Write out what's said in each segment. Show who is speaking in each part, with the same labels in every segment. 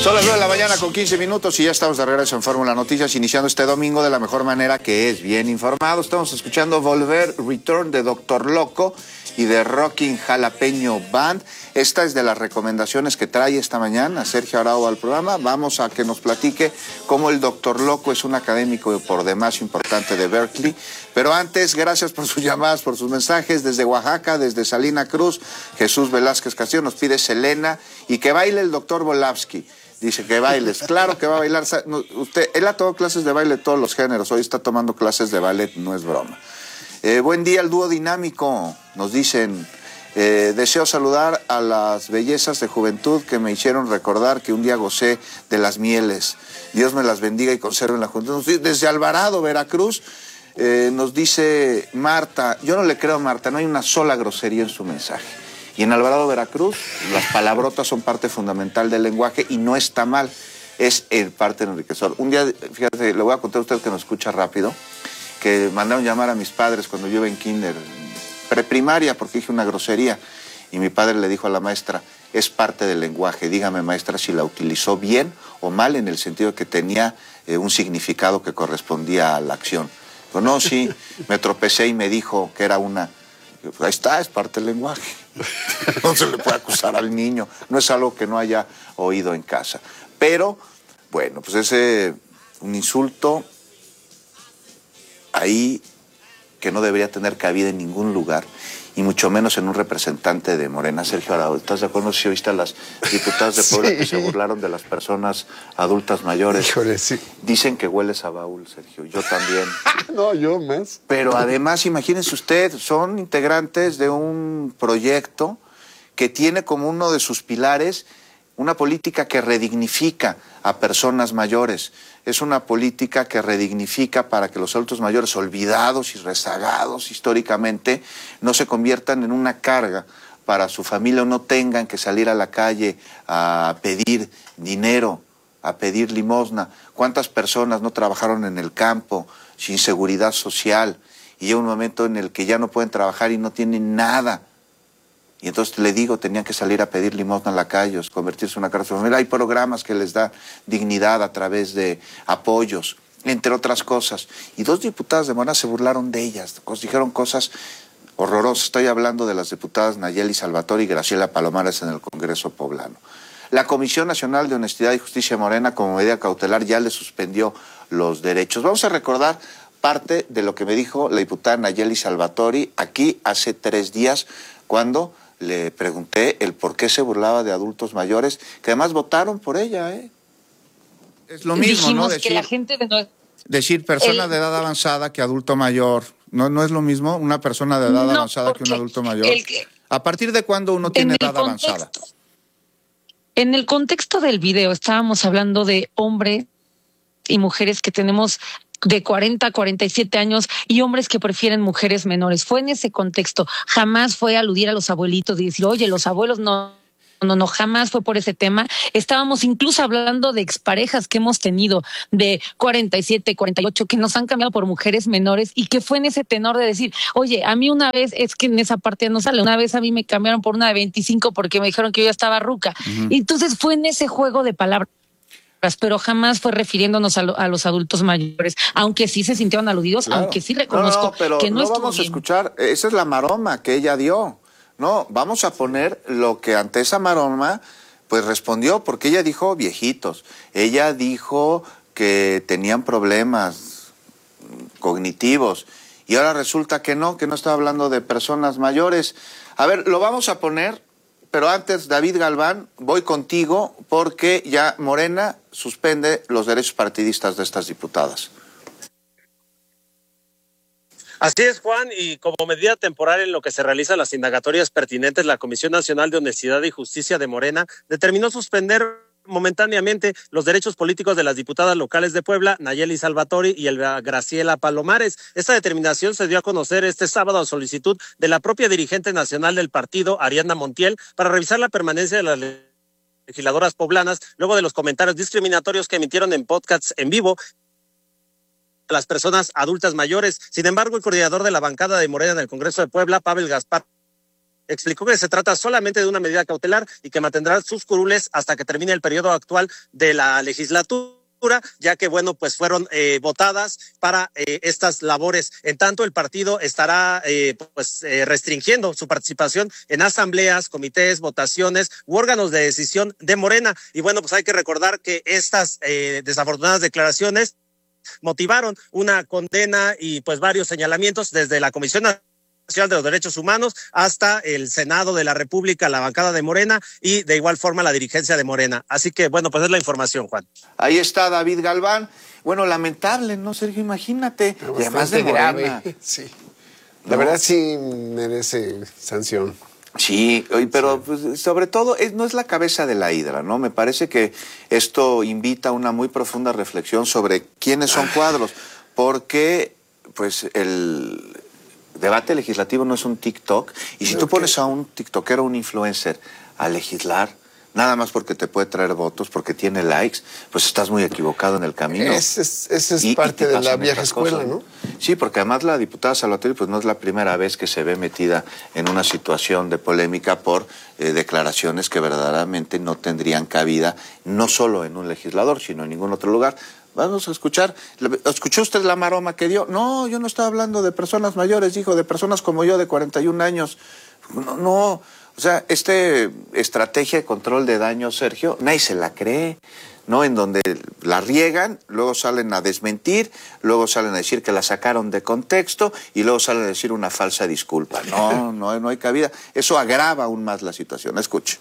Speaker 1: Son las 9 de la mañana con 15 minutos y ya estamos de regreso en Fórmula Noticias, iniciando este domingo de la mejor manera, que es bien informado. Estamos escuchando Volver, Return de Doctor Loco y de Rocking Jalapeño Band. Esta es de las recomendaciones que trae esta mañana Sergio Arau al programa. Vamos a que nos platique cómo el Doctor Loco es un académico por demás importante de Berkeley. Pero antes, gracias por sus llamadas, por sus mensajes. Desde Oaxaca, desde Salina Cruz, Jesús Velázquez Castillo nos pide Selena y que baile el doctor Volavsky. Dice que bailes, claro que va a bailar. Él ha tomado clases de baile de todos los géneros, hoy está tomando clases de ballet, no es broma. Buen día al dúo dinámico, nos dicen. Deseo saludar a las bellezas de juventud que me hicieron recordar que un día gocé de las mieles. Dios me las bendiga y conserve en la juventud. Desde Alvarado, Veracruz, nos dice Marta, yo no le creo a Marta, no hay una sola grosería en su mensaje. Y en Alvarado, Veracruz, las palabrotas son parte fundamental del lenguaje y no está mal, es parte enriquecedor. Un día, fíjate, le voy a contar a usted que nos escucha rápido, que mandaron llamar a mis padres cuando yo iba en kinder, preprimaria, porque dije una grosería, y mi padre le dijo a la maestra, es parte del lenguaje, dígame maestra si la utilizó bien o mal, en el sentido de que tenía un significado que correspondía a la acción. Pero no, sí, me tropecé y me dijo que era una... Ahí está, es parte del lenguaje. No se le puede acusar al niño. No es algo que no haya oído en casa. Pero, bueno, pues es un insulto ahí que no debería tener cabida en ningún lugar, y mucho menos en un representante de Morena. Sergio Arau, ¿estás de acuerdo si oíste a las diputadas de Puebla que se burlaron de las personas adultas mayores?
Speaker 2: Híjole, sí.
Speaker 1: Dicen que hueles a baúl, Sergio. Yo también.
Speaker 2: No, yo más.
Speaker 1: Pero además, imagínense usted, son integrantes de un proyecto que tiene como uno de sus pilares una política que redignifica a personas mayores. Es una política que redignifica para que los adultos mayores, olvidados y rezagados históricamente, no se conviertan en una carga para su familia o no tengan que salir a la calle a pedir dinero, a pedir limosna. ¿Cuántas personas no trabajaron en el campo sin seguridad social y llega un momento en el que ya no pueden trabajar y no tienen nada? Y entonces le digo, tenían que salir a pedir limosna a la calle, convertirse en una cárcel familiar. Hay programas que les da dignidad a través de apoyos, entre otras cosas. Y dos diputadas de Morena se burlaron de ellas, dijeron cosas horrorosas. Estoy hablando de las diputadas Nayeli Salvatore y Graciela Palomares en el Congreso Poblano. La Comisión Nacional de Honestidad y Justicia Morena, como medida cautelar, ya le suspendió los derechos. Vamos a recordar parte de lo que me dijo la diputada Nayeli Salvatore aquí hace 3 días, cuando le pregunté el por qué se burlaba de adultos mayores, que además votaron por ella, ¿eh? Es lo mismo,
Speaker 3: dijimos,
Speaker 1: ¿no?
Speaker 3: Que la gente
Speaker 1: decir persona de edad avanzada que adulto mayor. ¿No es lo mismo una persona de edad avanzada que un adulto mayor? ¿A partir de cuándo uno tiene edad avanzada?
Speaker 3: En el contexto del video estábamos hablando de hombres y mujeres que tenemos de 40 a 47 años y hombres que prefieren mujeres menores. Fue en ese contexto. Jamás fue aludir a los abuelitos y decir, oye, los abuelos no, jamás fue por ese tema. Estábamos incluso hablando de exparejas que hemos tenido de 47, 48, que nos han cambiado por mujeres menores y que fue en ese tenor de decir, oye, a mí una vez, es que en esa parte no sale, una vez a mí me cambiaron por una de 25 porque me dijeron que yo ya estaba ruca. Y entonces fue en ese juego de palabras, pero jamás fue refiriéndonos a los adultos mayores, aunque sí se sintieron aludidos, claro. Aunque sí reconozco
Speaker 1: pero
Speaker 3: que no
Speaker 1: vamos a escuchar, esa es la maroma que ella dio. No, vamos a poner lo que ante esa maroma pues respondió, porque ella dijo viejitos, ella dijo que tenían problemas cognitivos, y ahora resulta que no está hablando de personas mayores. A ver, lo vamos a poner, pero antes, David Galván, voy contigo, porque ya Morena suspende los derechos partidistas de estas diputadas.
Speaker 4: Así es, Juan, y como medida temporal en lo que se realizan las indagatorias pertinentes, la Comisión Nacional de Honestidad y Justicia de Morena determinó suspender momentáneamente los derechos políticos de las diputadas locales de Puebla, Nayeli Salvatore y Graciela Palomares. Esta determinación se dio a conocer este sábado a solicitud de la propia dirigente nacional del partido, Ariadna Montiel, para revisar la permanencia de las legisladoras poblanas, luego de los comentarios discriminatorios que emitieron en podcasts en vivo a las personas adultas mayores. Sin embargo, el coordinador de la bancada de Morena en el Congreso de Puebla, Pavel Gaspar, explicó que se trata solamente de una medida cautelar y que mantendrá sus curules hasta que termine el periodo actual de la legislatura, ya que, bueno, pues fueron votadas para estas labores. En tanto, el partido estará restringiendo su participación en asambleas, comités, votaciones u órganos de decisión de Morena. Y bueno, pues hay que recordar que estas desafortunadas declaraciones motivaron una condena y pues varios señalamientos desde la Comisión Nacional de los Derechos Humanos hasta el Senado de la República, la bancada de Morena y de igual forma la dirigencia de Morena. Así que, bueno, pues es la información, Juan.
Speaker 1: Ahí está David Galván. Bueno, lamentable, ¿no, Sergio? Imagínate. Y además de Morena.
Speaker 2: Sí. La verdad sí merece sanción.
Speaker 1: Sí, pero pues, sobre todo no es la cabeza de la hidra, ¿no? Me parece que esto invita a una muy profunda reflexión sobre quiénes son cuadros, porque pues el debate legislativo no es un TikTok, y si tú pones a un tiktokero, un influencer, a legislar, nada más porque te puede traer votos, porque tiene likes, pues estás muy equivocado en el camino.
Speaker 2: Esa es parte de la vieja escuela, cosas, ¿no?
Speaker 1: Sí, porque además la diputada Salvatierra pues no es la primera vez que se ve metida en una situación de polémica por declaraciones que verdaderamente no tendrían cabida, no solo en un legislador, sino en ningún otro lugar. Vamos a escuchar. ¿Escuchó usted la maroma que dio? No, yo no estaba hablando de personas mayores, dijo, de personas como yo de 41 años. No. O sea, estrategia de control de daño, Sergio, nadie se la cree, ¿no? En donde la riegan, luego salen a desmentir, luego salen a decir que la sacaron de contexto y luego salen a decir una falsa disculpa. No hay cabida. Eso agrava aún más la situación. Escuche.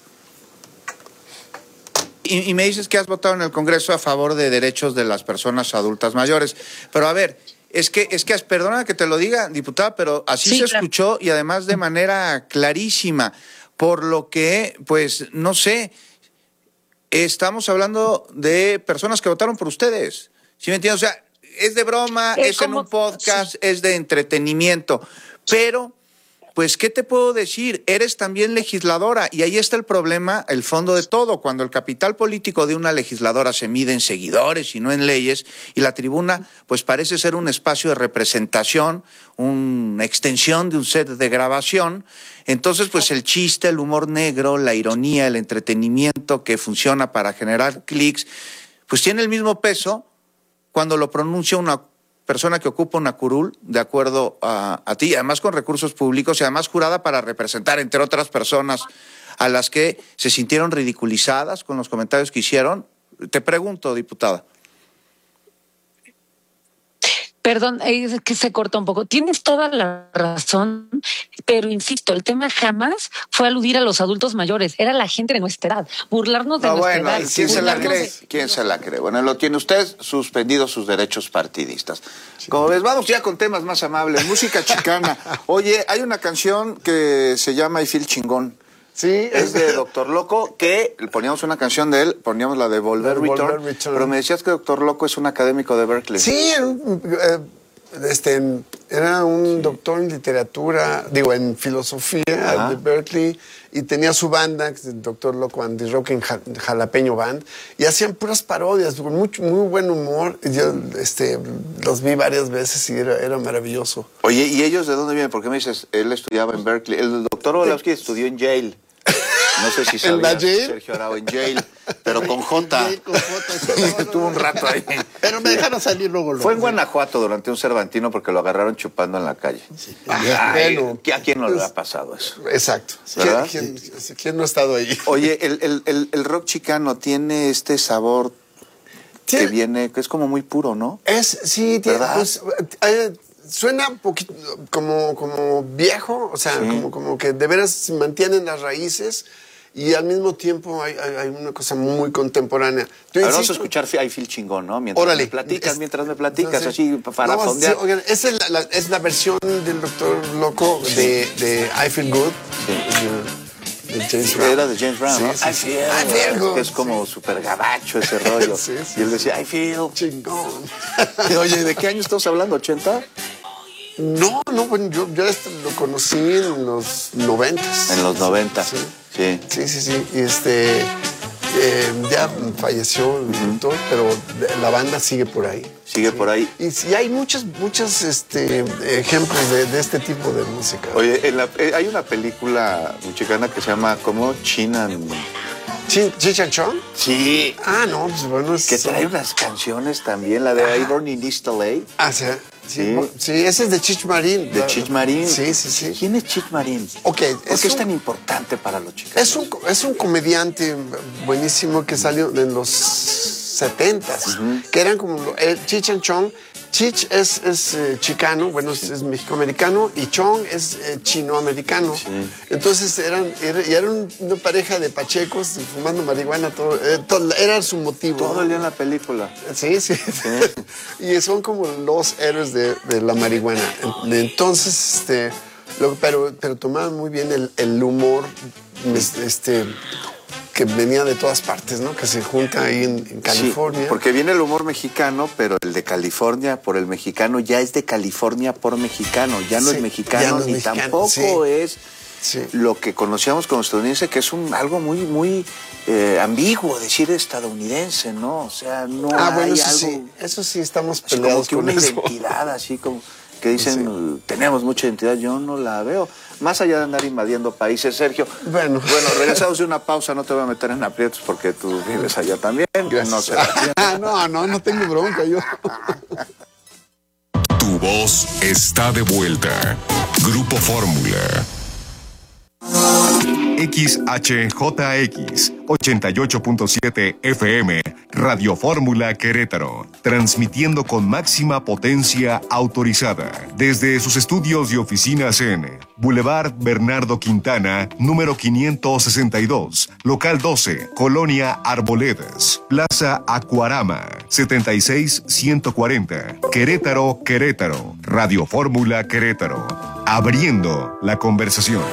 Speaker 1: Y me dices que has votado en el Congreso a favor de derechos de las personas adultas mayores. Pero a ver, es que perdona que te lo diga, diputada, pero así sí, se escuchó y además de manera clarísima. Por lo que, pues, no sé, estamos hablando de personas que votaron por ustedes. ¿Sí me entiendes? O sea, es de broma, es en un podcast, sí, es de entretenimiento. Pero, pues, ¿qué te puedo decir? Eres también legisladora y ahí está el problema, el fondo de todo. Cuando el capital político de una legisladora se mide en seguidores y no en leyes, y la tribuna, pues, parece ser un espacio de representación, una extensión de un set de grabación. Entonces, pues el chiste, el humor negro, la ironía, el entretenimiento que funciona para generar clics, pues tiene el mismo peso cuando lo pronuncia una persona que ocupa una curul, de acuerdo a ti, además con recursos públicos y además jurada para representar, entre otras personas, a las que se sintieron ridiculizadas con los comentarios que hicieron. Te pregunto, diputada.
Speaker 3: Perdón, es que se corta un poco. Tienes toda la razón, pero insisto, el tema jamás fue aludir a los adultos mayores, era la gente de nuestra edad, burlarnos de nuestra edad.
Speaker 1: ¿Quién se la cree? ¿Quién se la cree? Bueno, lo tiene usted suspendido sus derechos partidistas. Sí. Como ves, vamos ya con temas más amables, música chicana. Oye, hay una canción que se llama I Feel Chingón. Sí, es de Doctor Loco, que poníamos una canción de él, poníamos la de Volver Return, pero me decías que Doctor Loco es un académico de Berkeley.
Speaker 2: Sí, era un doctor en literatura, en filosofía de Berkeley, y tenía su banda, el Doctor Loco and the Rocking Jalapeño Band, y hacían puras parodias, con muy buen humor. Yo los vi varias veces y era maravilloso.
Speaker 1: Oye, ¿y ellos de dónde vienen? Porque me dices, él estudiaba en Berkeley, el doctor Wolowski estudió en Yale. No sé si sabías, Sergio Arau, en Yale, pero con J. Estuvo un rato ahí.
Speaker 5: Pero me dejaron salir luego.
Speaker 1: Fue en Guanajuato durante un Cervantino porque lo agarraron chupando en la calle. Sí. ¿A quién no le ha pasado eso?
Speaker 2: Exacto. ¿Quién no ha estado ahí?
Speaker 1: Oye, el rock chicano tiene este sabor que viene, que es como muy puro, ¿no?
Speaker 2: Sí, tiene, pues, suena un poquito como viejo, o sea, sí, como que de veras mantienen las raíces y al mismo tiempo hay una cosa muy contemporánea.
Speaker 1: Vamos a escuchar I Feel Chingón, ¿no? Mientras me platicas, así para fondear.
Speaker 2: Sí, oigan, es la versión del Doctor Loco de I Feel Good. Sí. De James Brown.
Speaker 1: Era de James Brown,
Speaker 2: sí,
Speaker 1: ¿no?
Speaker 2: Sí, I feel good.
Speaker 1: Que es como súper gabacho ese rollo. Sí. Y él decía, I feel
Speaker 2: chingón.
Speaker 1: Oye, ¿de qué año estamos hablando? ¿80?
Speaker 2: No, bueno, yo lo conocí en los 90.
Speaker 1: En los 90,
Speaker 2: sí.
Speaker 1: Sí.
Speaker 2: Y Ya falleció el doctor, pero la banda sigue por ahí.
Speaker 1: Sigue por ahí.
Speaker 2: Y sí, hay muchos ejemplos de este tipo de música.
Speaker 1: Oye, hay una película mexicana que se llama ¿cómo? Cheech
Speaker 2: ¿Cheech and Chong?
Speaker 1: Sí.
Speaker 2: Ah, no, pues bueno.
Speaker 1: Que trae unas canciones también, la de Iron in East LA.
Speaker 2: Ah, sí. Sí, ese es de Cheech Marin.
Speaker 1: De Cheech Marin.
Speaker 2: Sí.
Speaker 1: ¿Quién es Cheech Marin?
Speaker 2: Ok.
Speaker 1: ¿Por qué es tan importante para los chicos?
Speaker 2: Es un comediante buenísimo que salió en los 70s, que eran como Cheech and Chong. Cheech es chicano, bueno, es mexicoamericano, y Chong es chinoamericano. Sí. Entonces eran una pareja de pachecos fumando marihuana, todo era su motivo.
Speaker 1: Todo el día en la película.
Speaker 2: Sí. Y son como los héroes de la marihuana. Entonces, pero tomaban muy bien el humor, que venía de todas partes, ¿no? Que se junta ahí en California.
Speaker 1: Sí, porque viene el humor mexicano, pero el de California por el mexicano ya es de California por mexicano. Ya no es mexicano, ni tampoco es lo que conocíamos como estadounidense, que es algo muy, muy ambiguo decir estadounidense, ¿no? O sea, no hay
Speaker 2: bueno,
Speaker 1: algo...
Speaker 2: Sí. Eso sí, estamos peleados
Speaker 1: como que
Speaker 2: con
Speaker 1: una
Speaker 2: eso.
Speaker 1: identidad, así como que dicen, tenemos mucha identidad, yo no la veo. Más allá de andar invadiendo países, Sergio. Bueno, regresamos de una pausa, no te voy a meter en aprietos porque tú vives allá también.
Speaker 2: Gracias. No tengo bronca yo.
Speaker 6: Tu voz está de vuelta. Grupo Fórmula. XHJX 88.7 FM, Radio Fórmula Querétaro, transmitiendo con máxima potencia autorizada desde sus estudios y oficinas en Boulevard Bernardo Quintana, número 562, local 12, Colonia Arboledas, Plaza Acuarama, 76140, Querétaro, Radio Fórmula Querétaro, abriendo la conversación.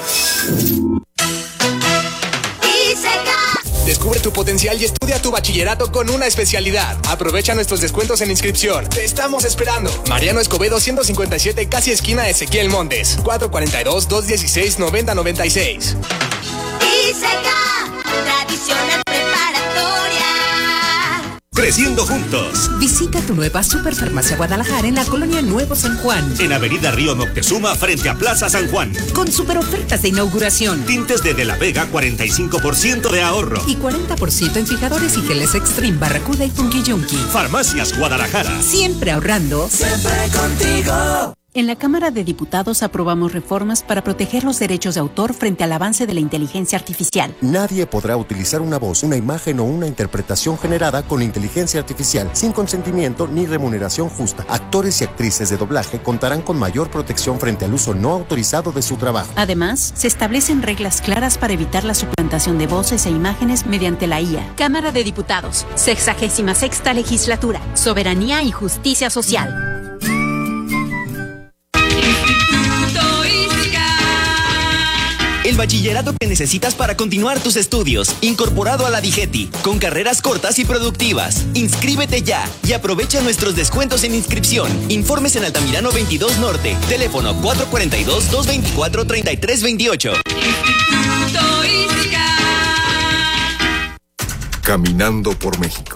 Speaker 7: Descubre tu potencial y estudia tu bachillerato con una especialidad. Aprovecha nuestros descuentos en inscripción. Te estamos esperando. Mariano Escobedo 157, casi esquina Ezequiel Montes. 442-216-9096.
Speaker 8: Tradicional preparatoria.
Speaker 9: Creciendo juntos.
Speaker 10: Visita tu nueva Superfarmacia Guadalajara en la colonia Nuevo San Juan.
Speaker 9: En Avenida Río Moctezuma, frente a Plaza San Juan.
Speaker 10: Con super ofertas de inauguración.
Speaker 9: Tintes de la Vega, 45% de ahorro.
Speaker 10: Y 40% en fijadores y geles Extreme, Barracuda y Funky Junkie.
Speaker 9: Farmacias Guadalajara.
Speaker 10: Siempre ahorrando.
Speaker 8: Siempre contigo.
Speaker 11: En la Cámara de Diputados aprobamos reformas para proteger los derechos de autor frente al avance de la inteligencia artificial.
Speaker 12: Nadie podrá utilizar una voz, una imagen o una interpretación generada con inteligencia artificial sin consentimiento ni remuneración justa. Actores y actrices de doblaje contarán con mayor protección frente al uso no autorizado de su trabajo.
Speaker 11: Además, se establecen reglas claras para evitar la suplantación de voces e imágenes mediante la IA.
Speaker 13: Cámara de Diputados, 66ª Legislatura, Soberanía y Justicia Social.
Speaker 14: El bachillerato que necesitas para continuar tus estudios, incorporado a la DIGETI, con carreras cortas y productivas. Inscríbete ya y aprovecha nuestros descuentos en inscripción. Informes en Altamirano 22 Norte, teléfono 442-224-3328.
Speaker 6: Caminando por México.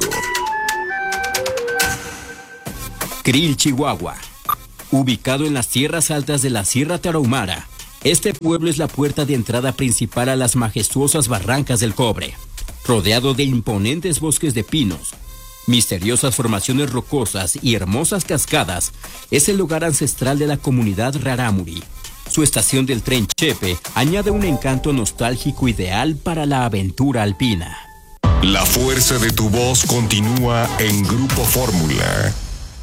Speaker 15: Krill, Chihuahua. Ubicado en las tierras altas de la Sierra Tarahumara, este pueblo es la puerta de entrada principal a las majestuosas barrancas del Cobre, rodeado de imponentes bosques de pinos, misteriosas formaciones rocosas y hermosas cascadas. Es el lugar ancestral de la comunidad Rarámuri. Su estación del tren Chepe añade un encanto nostálgico ideal para la aventura alpina.
Speaker 6: La fuerza de tu voz continúa en Grupo Fórmula.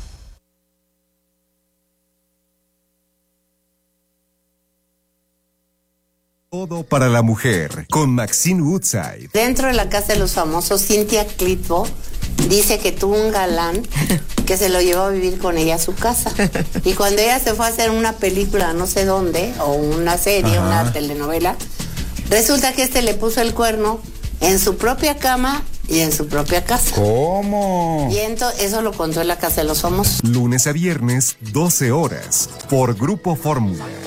Speaker 6: Todo para la mujer, con Maxine Woodside.
Speaker 16: Dentro de la Casa de los Famosos, Cynthia Clitbo dice que tuvo un galán que se lo llevó a vivir con ella a su casa. Y cuando ella se fue a hacer una película no sé dónde, o una serie, una telenovela, resulta que le puso el cuerno en su propia cama y en su propia casa.
Speaker 6: ¿Cómo?
Speaker 16: Y eso lo contó en la Casa de los Famosos.
Speaker 6: Lunes a viernes, 12 horas, por Grupo Fórmula.